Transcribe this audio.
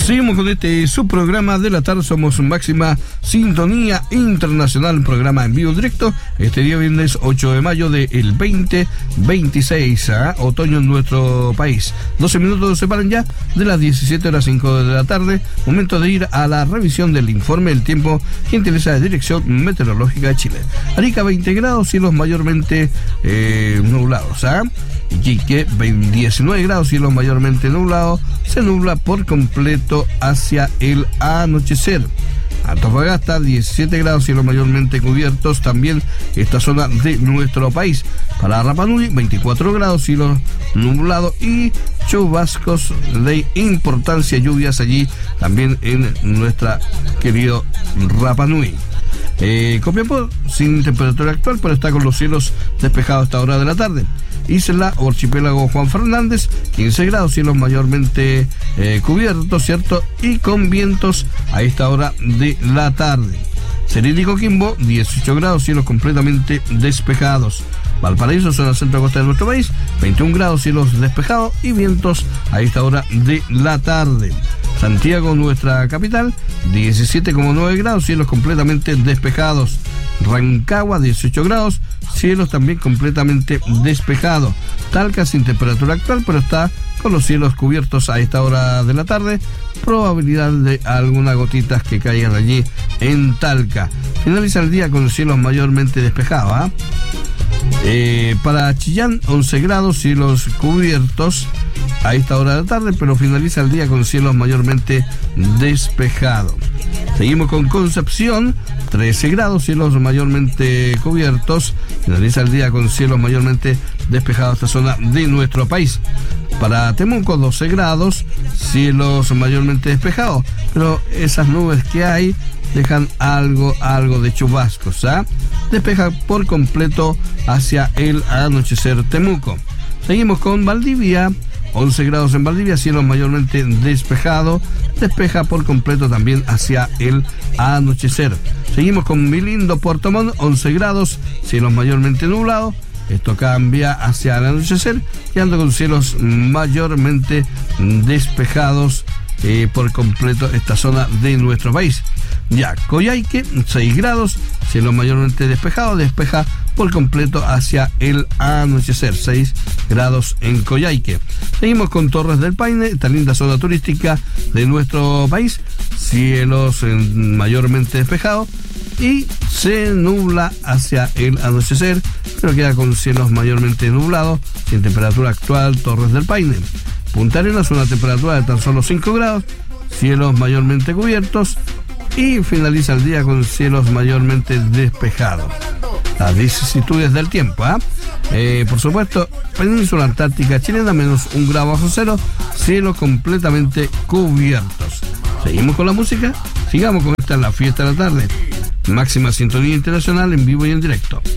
Seguimos con su programa de la tarde. Somos Máxima Sintonía Internacional, programa en vivo directo. Este día viernes 8 de mayo del 2026, otoño en nuestro país. 12 minutos nos separan ya de las 17:05 de la tarde. Momento de ir a la revisión del informe del tiempo que interesa la Dirección Meteorológica de Chile. Arica 20 grados, cielos mayormente nublados. Iquique 19 grados, cielos mayormente nublados. Se nubla por completo hacia el anochecer. Antofagasta 17 grados, cielos mayormente cubiertos, también esta zona de nuestro país. Para Rapa Nui 24 grados, cielos nublados y chubascos de importancia, lluvias allí también en nuestra querido Rapa Nui. Copiapó sin temperatura actual, pero está con los cielos despejados a esta hora de la tarde. Isla o Archipiélago Juan Fernández 15 grados, cielos mayormente cubiertos, ¿cierto? Y con vientos a esta hora de la tarde. Serena y Coquimbo 18 grados, cielos completamente despejados. Valparaíso, zona centro costa de nuestro país 21 grados, cielos despejados y vientos a esta hora de la tarde. Santiago, nuestra capital, 17,9 grados, cielos completamente despejados. Rancagua, 18 grados, cielos también completamente despejados. Talca sin temperatura actual, pero está con los cielos cubiertos a esta hora de la tarde. Probabilidad de algunas gotitas que caigan allí en Talca. Finaliza el día con los cielos mayormente despejados. Para Chillán, 11 grados, cielos cubiertos a esta hora de la tarde, pero finaliza el día con cielos mayormente despejados. Seguimos con Concepción, 13 grados, cielos mayormente cubiertos. Finaliza el día con cielos mayormente despejados esta zona de nuestro país. Para Temuco, 12 grados, cielos mayormente despejados, pero esas nubes que hay dejan algo de chubascos. Despeja por completo hacia el anochecer Temuco. Seguimos con Valdivia, 11 grados en Valdivia, cielos mayormente despejados, despeja por completo también hacia el anochecer. Seguimos con Milindo, Puerto Montt, 11 grados, cielos mayormente nublados. Esto cambia hacia el anochecer, quedando con cielos mayormente despejados por completo esta zona de nuestro país. Ya, Coyhaique, 6 grados, cielo mayormente despejado, despeja por completo hacia el anochecer, 6 grados en Coyhaique. Seguimos con Torres del Paine, esta linda zona turística de nuestro país, cielos mayormente despejados y se nubla hacia el anochecer, pero queda con cielos mayormente nublados, sin temperatura actual Torres del Paine. Punta Arenas, una temperatura de tan solo 5 grados, cielos mayormente cubiertos y finaliza el día con cielos mayormente despejados. Las vicisitudes del tiempo, por supuesto, península antártica chilena, menos 1 grado bajo cero, cielos completamente cubiertos. Seguimos con la música, sigamos con esta La Fiesta de la Tarde. Máxima Sintonía Internacional en vivo y en directo.